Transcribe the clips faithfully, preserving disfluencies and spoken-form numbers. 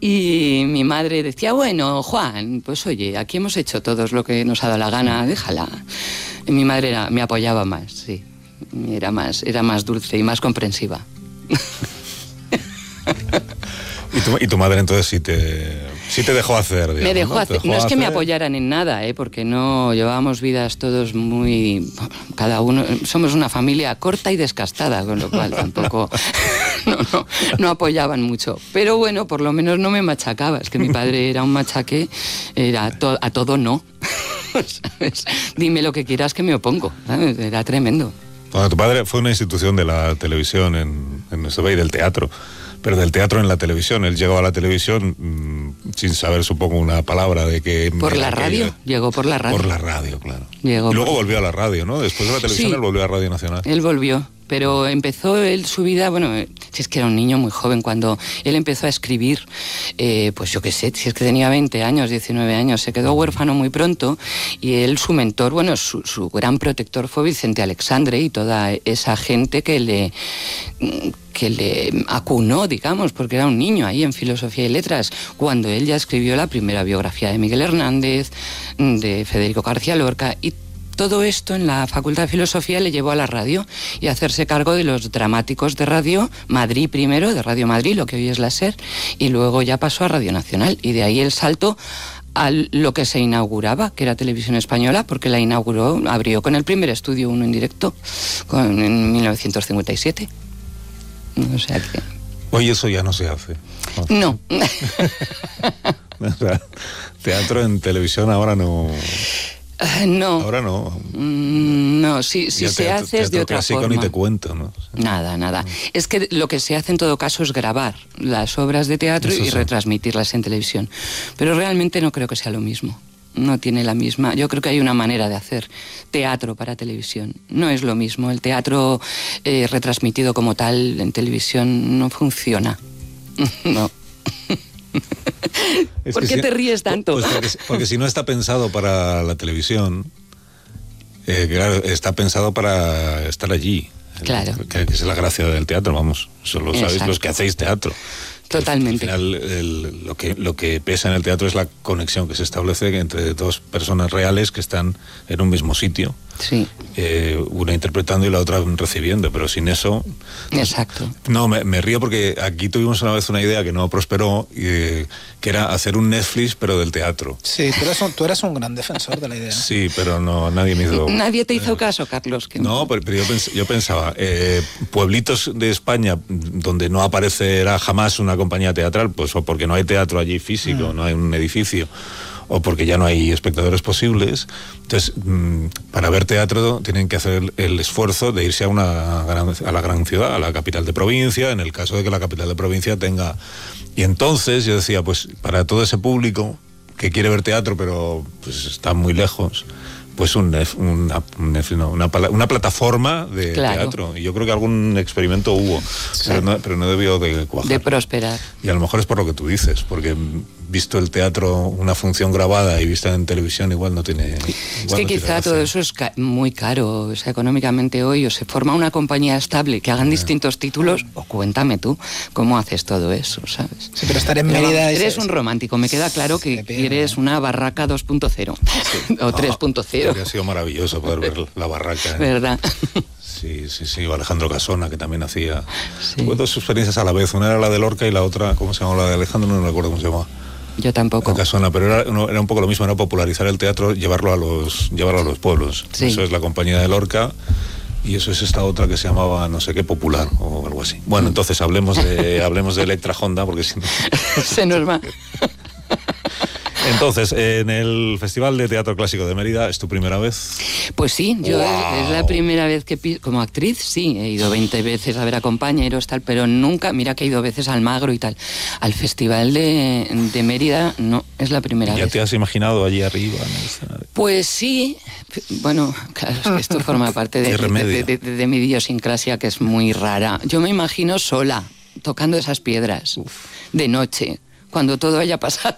Y mi madre decía, bueno, Juan, pues oye, aquí hemos hecho todos lo que nos ha dado la gana, déjala. Y mi madre era, me apoyaba más, sí. Era más, era más dulce y más comprensiva. ¿Y tu, y tu madre entonces sí te, sí te dejó hacer? Digamos, me dejó ¿no? hacer. Dejó No es que hacer... me apoyaran en nada, ¿eh? Porque no llevábamos vidas todos muy... Cada uno... Somos una familia corta y descastada, con lo cual tampoco... No, no, no apoyaban mucho. Pero bueno, por lo menos no me machacaba. Es que mi padre era un machaque, era to- a todo no. ¿Sabes? Dime lo que quieras que me opongo. ¿Sabes? Era tremendo. Bueno, tu padre fue una institución de la televisión en, en nuestro país, del teatro. Pero del teatro en la televisión. Él llegó a la televisión mmm, sin saber, supongo, una palabra de que... Por la radio, que, llegó por la radio. Por la radio, claro. Llegó y luego por... volvió a la radio, ¿no? Después de la televisión, sí, él volvió a Radio Nacional. Él volvió, pero empezó él su vida, bueno, si es que era un niño muy joven, cuando él empezó a escribir, eh, pues yo qué sé, si es que tenía veinte años, diecinueve años, se quedó huérfano muy pronto, y él, su mentor, bueno, su, su gran protector fue Vicente Alexandre y toda esa gente que le... que le acunó, digamos, porque era un niño ahí en Filosofía y Letras, cuando él ya escribió la primera biografía de Miguel Hernández, de Federico García Lorca, y todo esto en la Facultad de Filosofía le llevó a la radio y a hacerse cargo de los dramáticos de Radio Madrid primero, de Radio Madrid, lo que hoy es la SER, y luego ya pasó a Radio Nacional, y de ahí el salto a lo que se inauguraba, que era Televisión Española, porque la inauguró, abrió con el primer estudio uno en directo, con, en mil novecientos cincuenta y siete. O sea que... Hoy eso ya no se hace. No. O sea, teatro en televisión ahora no... Uh, no. Ahora no. Mm, no, si, si se teatro, hace es de otra clásico forma. Ni te cuento, ¿no? O sea, nada, nada. No. Es que lo que se hace en todo caso es grabar las obras de teatro eso y sí. retransmitirlas en televisión. Pero realmente no creo que sea lo mismo. No tiene la misma... Yo creo que hay una manera de hacer teatro para televisión. No es lo mismo. El teatro eh, retransmitido como tal en televisión no funciona. No. Es ¿Por qué si, te ríes tanto? Pues porque, porque si no está pensado para la televisión, eh, claro, está pensado para estar allí. Claro. Que, que es la gracia del teatro, vamos. Eso lo sabéis los que hacéis teatro. Totalmente. Al final, el, lo, que, lo que pesa en el teatro es la conexión que se establece entre dos personas reales que están en un mismo sitio. Sí. Eh, una interpretando y la otra recibiendo, pero sin eso... Exacto. No, me, me río porque aquí tuvimos una vez una idea que no prosperó, eh, que era hacer un Netflix, pero del teatro. Sí, tú eres un, tú eres un gran defensor de la idea. Sí, pero no, nadie me hizo... Nadie te hizo caso, Carlos. Que no, pero, pero yo, pens, yo pensaba, eh, pueblitos de España donde no aparecerá jamás una compañía teatral, pues o porque no hay teatro allí físico, mm. no hay un edificio, o porque ya no hay espectadores posibles. Entonces, mmm, para ver teatro tienen que hacer el, el esfuerzo de irse a una gran, a la gran ciudad, a la capital de provincia, en el caso de que la capital de provincia tenga... Y entonces yo decía, pues para todo ese público que quiere ver teatro pero pues está muy lejos, pues un, una, una, una, una plataforma de claro. teatro. Y yo creo que algún experimento hubo, sí. pero, no, pero no debió de cuajar. De prosperar. Y a lo mejor es por lo que tú dices, porque visto el teatro, una función grabada y vista en televisión, igual no tiene... Igual es que no quizá todo eso es ca- muy caro, o sea, económicamente hoy, o se forma una compañía estable que hagan yeah. distintos títulos, o cuéntame tú cómo haces todo eso, ¿sabes? Sí, pero estar en Mérida... Es, eres un romántico, me queda claro que quieres una barraca dos punto cero sí. o tres punto cero. Habría sido maravilloso poder ver la barraca. ¿eh? ¿Verdad? Sí, sí, sí, o Alejandro Casona, que también hacía... Sí. Tuve dos experiencias a la vez, una era la de Lorca y la otra, ¿cómo se llamaba? La de Alejandro, no recuerdo cómo se llamaba. Yo tampoco. Casona, pero era, no, era un poco lo mismo, era popularizar el teatro, llevarlo a los, llevarlo a los pueblos. Sí. Eso es la compañía de Lorca y eso es esta otra que se llamaba no sé qué Popular o algo así. Bueno, entonces hablemos de hablemos de Electra Honda porque si no... Se nos va. Entonces, en el Festival de Teatro Clásico de Mérida, ¿es tu primera vez? Pues sí, yo wow. es, es la primera vez que pi- como actriz, sí, he ido veinte veces a ver a compañeros, tal, pero nunca, mira que he ido veces al Magro y tal. Al Festival de, de Mérida, no, es la primera ¿Ya vez. te has imaginado allí arriba en el escenario? Pues sí, bueno, claro, es que esto forma parte de, de, de, de, de, de mi idiosincrasia, que es muy rara. Yo me imagino sola, tocando esas piedras, Uf. de noche, cuando todo haya pasado.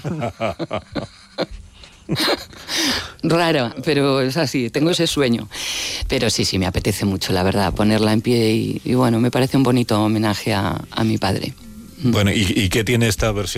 Raro, pero es así, tengo ese sueño. Pero sí, sí, me apetece mucho, la verdad, ponerla en pie y, y bueno, me parece un bonito homenaje a, a mi padre. Bueno, ¿y, y qué tiene esta versión?